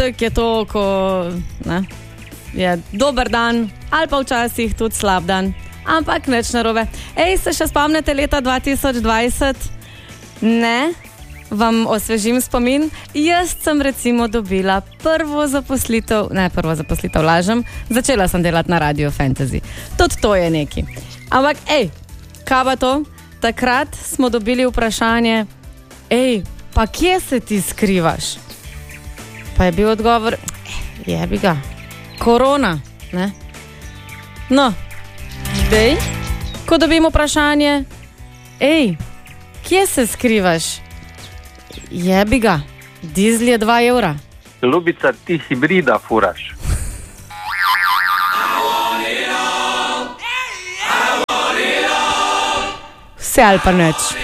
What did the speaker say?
je to, ko je dober dan ali pa včasih tudi slab dan, ampak nič narobe. Se še spomnite leta 2020? Ne? Vam osvežim spomin. Jaz sem recimo dobila prvo zaposlitev, lažem, začela sem delati na Radio Fantasy. Tudi to je neki. Ampak, kaj pa to? Takrat smo dobili vprašanje, pa kje se ti skrivaš? Pa je bil odgovor, jebi ga, korona, ne? No, zdaj, ko dobim vprašanje, kje se skrivaš? Jebi ga, dizel je 2 evra. Ljubica, ti hibrida furaš. Vse ali pa nič.